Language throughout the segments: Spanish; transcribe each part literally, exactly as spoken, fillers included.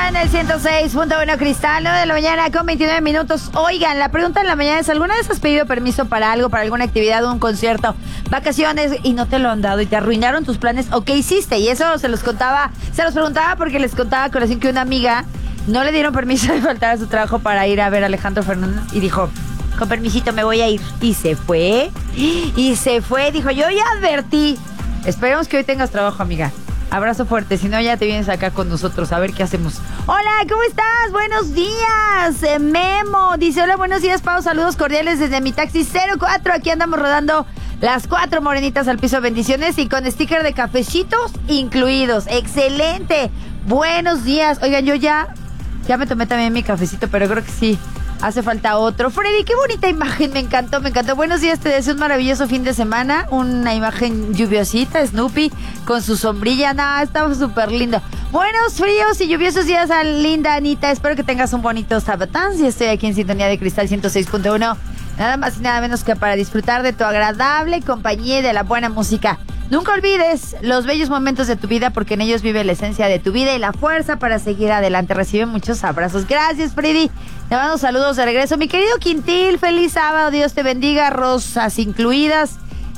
en el ciento seis punto uno Cristal, nueve de la mañana con veintinueve minutos. Oigan, la pregunta en la mañana es: ¿alguna vez has pedido permiso para algo, para alguna actividad, un concierto, vacaciones y no te lo han dado y te arruinaron tus planes? ¿O qué hiciste? Y eso se los contaba, se los preguntaba porque les contaba con corazón que una amiga no le dieron permiso de faltar a su trabajo para ir a ver a Alejandro Fernández y dijo: con permisito me voy a ir. Y se fue, y se fue, dijo: yo ya advertí. Esperemos que hoy tengas trabajo, amiga. Abrazo fuerte, si no ya te vienes acá con nosotros a ver qué hacemos. Hola, ¿cómo estás? Buenos días, eh, Memo. Dice: hola, buenos días, Pau, saludos cordiales desde mi taxi cero cuatro. Aquí andamos rodando las cuatro morenitas al piso, bendiciones, y con sticker de cafecitos incluidos. Excelente, buenos días. Oigan, yo ya, ya me tomé también mi cafecito, pero creo que sí hace falta otro. Freddy, qué bonita imagen, me encantó, me encantó. Buenos días, te deseo un maravilloso fin de semana. Una imagen lluviosita, Snoopy con su sombrilla. Nada, estaba súper lindo. Buenos, fríos y lluviosos días, linda Anita. Espero que tengas un bonito sabatán. Si estoy aquí en sintonía de Cristal ciento seis punto uno. Nada más y nada menos que para disfrutar de tu agradable compañía y de la buena música. Nunca olvides los bellos momentos de tu vida, porque en ellos vive la esencia de tu vida y la fuerza para seguir adelante. Recibe muchos abrazos. Gracias, Freddy. Te mando saludos de regreso. Mi querido Quintil, feliz sábado. Dios te bendiga. Rosas incluidas.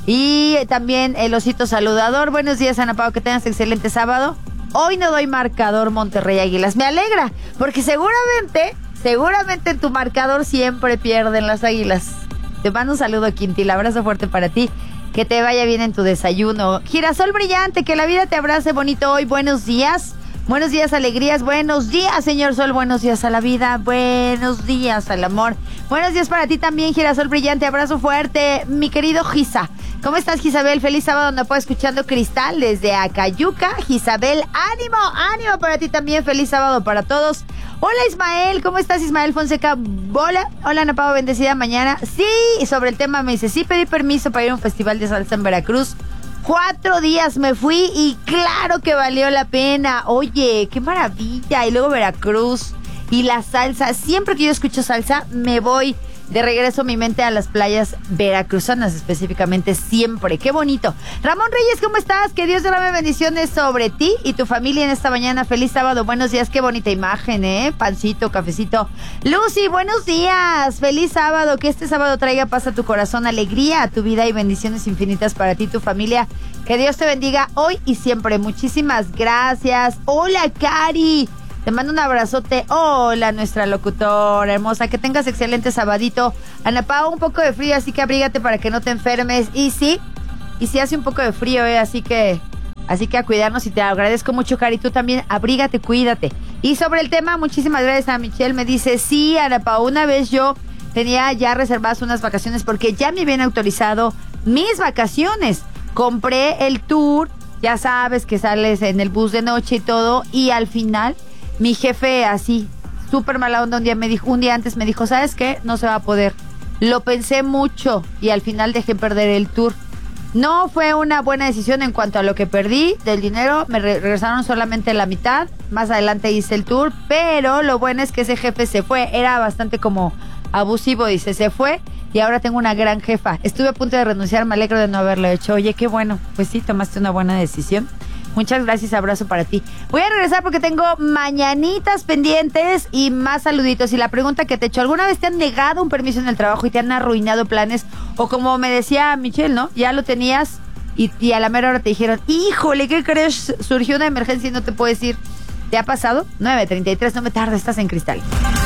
Y también el osito saludador. Buenos días, Ana Pau. Que tengas excelente sábado. Hoy no doy marcador Monterrey Águilas. Me alegra, porque seguramente, seguramente en tu marcador siempre pierden las Águilas. Te mando un saludo, Quintil. Abrazo fuerte para ti. Que te vaya bien en tu desayuno. Girasol brillante, que la vida te abrace bonito hoy. Buenos días. Buenos días, alegrías. Buenos días, señor Sol. Buenos días a la vida. Buenos días al amor. Buenos días para ti también, Girasol brillante. Abrazo fuerte, mi querido Gisa. ¿Cómo estás, Gisabel? Feliz sábado. No puedo escuchando Cristal desde Acayuca. Gisabel, ánimo, ánimo para ti también. Feliz sábado para todos. Hola, Ismael. ¿Cómo estás, Ismael Fonseca? Hola. Hola, Ana Pau, bendecida mañana. Sí, sobre el tema me dice: sí pedí permiso para ir a un festival de salsa en Veracruz. Cuatro días me fui y claro que valió la pena. Oye, qué maravilla. Y luego Veracruz y la salsa. Siempre que yo escucho salsa, me voy de regreso mi mente a las playas veracruzanas, específicamente, siempre. ¡Qué bonito! Ramón Reyes, ¿cómo estás? Que Dios derrame bendiciones sobre ti y tu familia en esta mañana. Feliz sábado, buenos días. Qué bonita imagen, ¿eh? Pancito, cafecito. Lucy, buenos días. Feliz sábado. Que este sábado traiga paz a tu corazón, alegría a tu vida y bendiciones infinitas para ti y tu familia. Que Dios te bendiga hoy y siempre. Muchísimas gracias. Hola, Cari. Te mando un abrazote. Hola, nuestra locutora hermosa. Que tengas excelente sabadito. Ana Pau, un poco de frío, así que abrígate para que no te enfermes. Y sí, y sí hace un poco de frío, ¿eh? Así que, así que a cuidarnos, y te agradezco mucho, Cari. Tú también, abrígate, cuídate. Y sobre el tema, muchísimas gracias a Michelle. Me dice: sí, Ana Pau, una vez yo tenía ya reservadas unas vacaciones porque ya me habían autorizado mis vacaciones. Compré el tour, ya sabes que sales en el bus de noche y todo, y al final mi jefe, así, súper mala onda, un día me dijo, un día antes me dijo: ¿sabes qué? No se va a poder. Lo pensé mucho y al final dejé perder el tour. No fue una buena decisión en cuanto a lo que perdí del dinero. Me re- regresaron solamente la mitad. Más adelante hice el tour, pero lo bueno es que ese jefe se fue. Era bastante como abusivo, dice, se fue. Y ahora tengo una gran jefa. Estuve a punto de renunciar, me alegro de no haberlo hecho. Oye, qué bueno. Pues sí, tomaste una buena decisión. Muchas gracias, abrazo para ti. Voy a regresar porque tengo mañanitas pendientes y más saluditos. Y la pregunta que te he hecho: ¿alguna vez te han negado un permiso en el trabajo y te han arruinado planes? O como me decía Michelle, ¿no? Ya lo tenías y, y a la mera hora te dijeron: híjole, ¿qué crees? Surgió una emergencia y no te puedes ir. ¿Te ha pasado? nueve treinta y tres, no me tardes, estás en Cristal.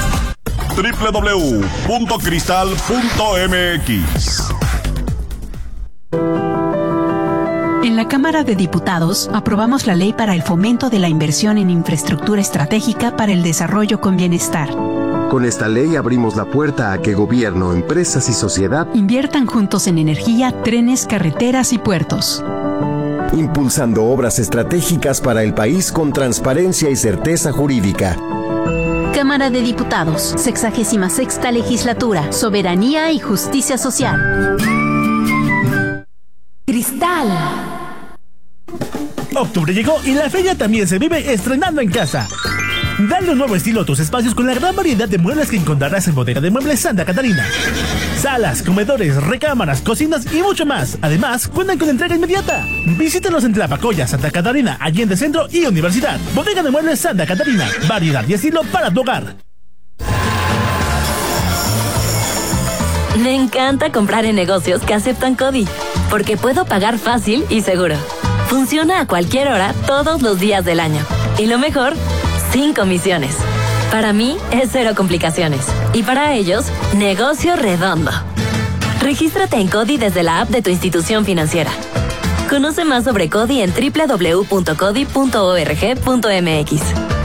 doble u doble u doble u punto cristal punto m x. En la Cámara de Diputados aprobamos la ley para el fomento de la inversión en infraestructura estratégica para el desarrollo con bienestar. Con esta ley abrimos la puerta a que gobierno, empresas y sociedad inviertan juntos en energía, trenes, carreteras y puertos, impulsando obras estratégicas para el país con transparencia y certeza jurídica. Cámara de Diputados, sexagésima sexta legislatura, soberanía y justicia social. Cristal. Octubre llegó y la feria también se vive estrenando en casa. Dale un nuevo estilo a tus espacios con la gran variedad de muebles que encontrarás en Bodega de Muebles Santa Catarina. Salas, comedores, recámaras, cocinas y mucho más. Además, cuentan con entrega inmediata. Visítanos en Tlapacoya, Santa Catarina, Allende Centro y Universidad. Bodega de Muebles Santa Catarina. Variedad y estilo para tu hogar. Me encanta comprar en negocios que aceptan CODI, porque puedo pagar fácil y seguro. Funciona a cualquier hora, todos los días del año. Y lo mejor, sin comisiones. Para mí es cero complicaciones. Y para ellos, negocio redondo. Regístrate en CODI desde la app de tu institución financiera. Conoce más sobre CODI en doble u doble u doble u punto codi punto org punto m x.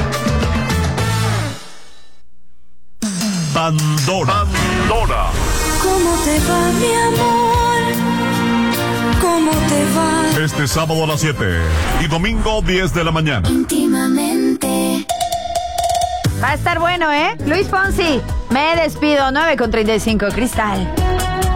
Pandora. Pandora. ¿Cómo te va, mi amor? ¿Cómo te va? Este sábado a las siete y domingo diez de la mañana. Íntimamente. Va a estar bueno, ¿eh? Luis Fonsi, me despido. nueve con treinta y cinco, Cristal.